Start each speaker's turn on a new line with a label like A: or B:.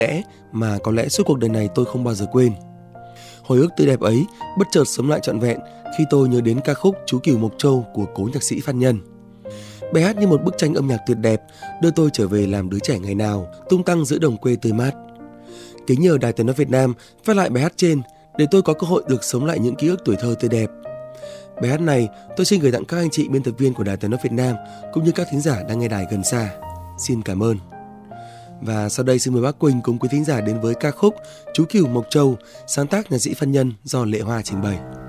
A: lẽ mà có lẽ suốt cuộc đời này tôi không bao giờ quên. Hồi ức tươi đẹp ấy bất chợt sống lại trọn vẹn khi tôi nhớ đến ca khúc Chú Cừu Mộc Châu của cố nhạc sĩ Phan Nhân. Bài hát như một bức tranh âm nhạc tuyệt đẹp đưa tôi trở về làm đứa trẻ ngày nào, tung tăng giữa đồng quê tươi mát. Kính nhờ Đài Tiếng nói Việt Nam phát lại bài hát trên để tôi có cơ hội được sống lại những ký ức tuổi thơ tươi đẹp. Bài hát này tôi xin gửi tặng các anh chị biên tập viên của Đài Tiếng nói Việt Nam cũng như các thính giả đang nghe đài gần xa. Xin cảm ơn. Và sau đây xin mời bác Quỳnh cùng quý thính giả đến với ca khúc Chú Cừu Mộc Châu, sáng tác nhạc sĩ Phan Nhân do Lệ Hoa trình bày.